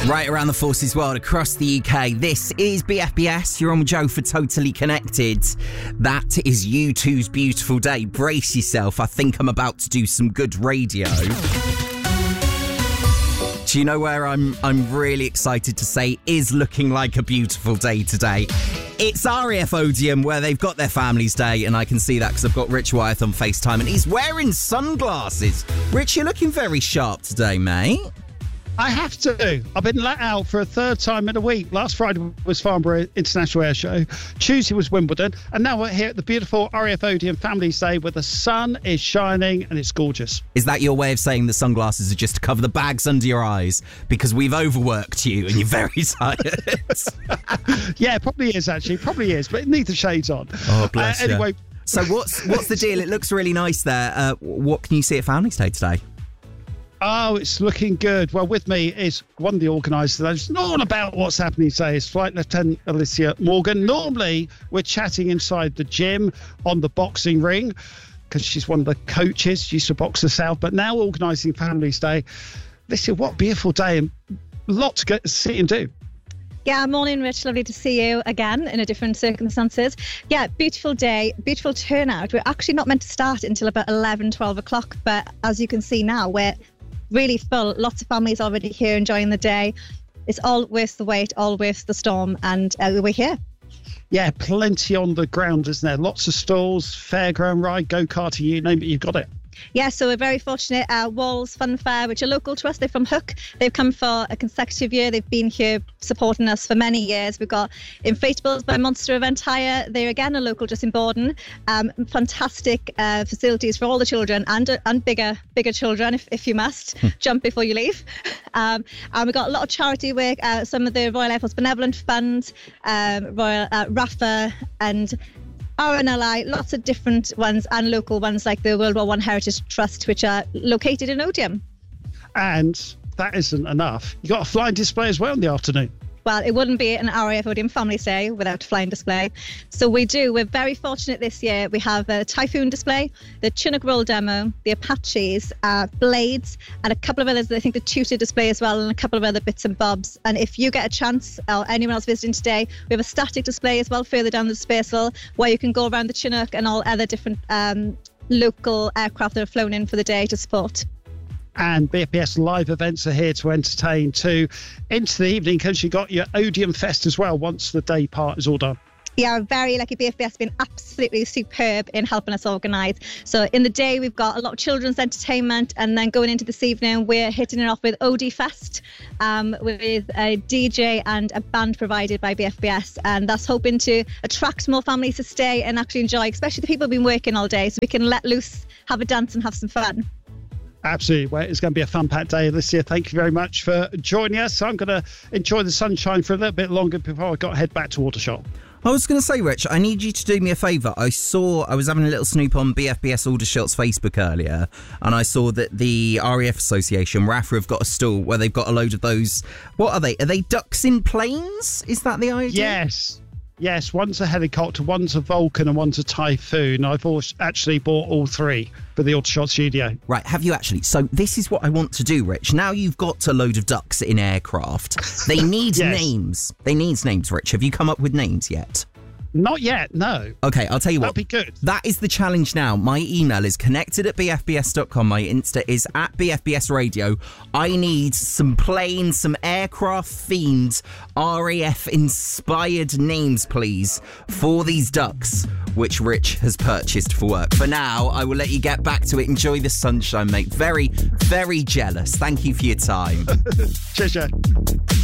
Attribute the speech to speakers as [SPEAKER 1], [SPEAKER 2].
[SPEAKER 1] Right around the forces world, across the UK, this is BFBS. You're on with Joe for Totally Connected. That is U2's Beautiful Day. Brace yourself. I think I'm about to do some good radio. Do you know where I'm really excited to say is looking like a beautiful day today? It's RAF Odeon, where they've got their Family's Day, and I can see that because I've got Rich Wyeth on FaceTime, and he's wearing sunglasses. Rich, you're looking very sharp today, mate.
[SPEAKER 2] I have to. I've been let out for a third time in a week. Last Friday was Farnborough International Air Show. Tuesday was Wimbledon. And now we're here at the beautiful RAF Odeon Family's Day, where the sun is shining and it's gorgeous.
[SPEAKER 1] Is that your way of saying the sunglasses are just to cover the bags under your eyes? Because we've overworked you and you're very tired.
[SPEAKER 2] Yeah, probably is, actually. Probably is. But it needs the shades on.
[SPEAKER 1] Oh, bless you.
[SPEAKER 2] Anyway.
[SPEAKER 1] So what's the deal? It looks really nice there. What can you see at Family's Day today?
[SPEAKER 2] Oh, it's looking good. Well, with me is one of the organisers. It's not all about what's happening today. It's Flight Lieutenant Alicia Morgan. Normally, we're chatting inside the gym on the boxing ring because she's one of the coaches. She used to box herself, but now organising Family's Day. Alicia, what a beautiful day and a lot to go see and do.
[SPEAKER 3] Yeah, morning, Rich. Lovely to see you again in a different circumstances. Yeah, beautiful day, beautiful turnout. We're actually not meant to start until about 11, 12 o'clock, but as you can see now, we're really full. Lots of families already here enjoying the day. It's all worth the wait, all worth the storm, and we're here.
[SPEAKER 2] Yeah, plenty on the ground, isn't there? Lots of stalls, fairground ride, go-karting, you name it, you've got it.
[SPEAKER 3] Yeah, so we're very fortunate. Walls Fun Fair, which are local to us, they're from Hook. They've come for a consecutive year. They've been here supporting us for many years. We've got Inflatables by Monster Event Hire. They're again a local just in Borden. Fantastic facilities for all the children and bigger children, if you must. Jump before you leave. And we've got a lot of charity work. Some of the Royal Air Force Benevolent Fund, Royal RAFA, and RNLI, lots of different ones and local ones like the World War I Heritage Trust, which are located in Odeon.
[SPEAKER 2] And that isn't enough. You got a flying display as well in the afternoon.
[SPEAKER 3] Well, it wouldn't be an RAF Odeon Family's Day without a flying display. So we're very fortunate this year. We have a Typhoon display, the Chinook Roll demo, the Apaches, Blades, and a couple of others. I think the Tutor display as well, and a couple of other bits and bobs. And if you get a chance, or anyone else visiting today, we have a static display as well further down the dispersal, where you can go around the Chinook and all other different local aircraft that are flown in for the day to support.
[SPEAKER 2] And BFBS live events are here to entertain too into the evening, because you got your Odeon Fest as well once the day part is all done.
[SPEAKER 3] Yeah, very lucky. BFBS has been absolutely superb in helping us organise. So in the day, we've got a lot of children's entertainment, and then going into this evening, we're hitting it off with OD Fest with a DJ and a band provided by BFBS. And that's hoping to attract more families to stay and actually enjoy, especially the people who've been working all day, so we can let loose, have a dance and have some fun.
[SPEAKER 2] Absolutely. Well, it's going to be a fun-packed day this year. Thank you very much for joining us. I'm going to enjoy the sunshine for a little bit longer before I've got to head back to Aldershot.
[SPEAKER 1] I was going to say, Rich, I need you to do me a favour. I was having a little snoop on BFBS Aldershot's Facebook earlier, and I saw that the RAF Association, RAFA, have got a stall where they've got a load of those. What are they? Are they ducks in planes? Is that the idea?
[SPEAKER 2] Yes, one's a helicopter, one's a Vulcan, and one's a Typhoon. I've actually bought all three for the Aldershot studio.
[SPEAKER 1] Right, have you actually? So this is what I want to do, Rich. Now you've got a load of ducks in aircraft. They need names. They need names, Rich. Have you come up with names yet?
[SPEAKER 2] Not yet, no.
[SPEAKER 1] Okay, I'll tell you what.
[SPEAKER 2] That'd be good.
[SPEAKER 1] That is the challenge now. My email is connected@bfbs.com. My Insta is @BFBS I need some planes, some aircraft-themed, RAF-inspired names, please, for these ducks, which Rich has purchased for work. For now, I will let you get back to it. Enjoy the sunshine, mate. Very, very jealous. Thank you for your time.
[SPEAKER 2] Cheers, Jeff.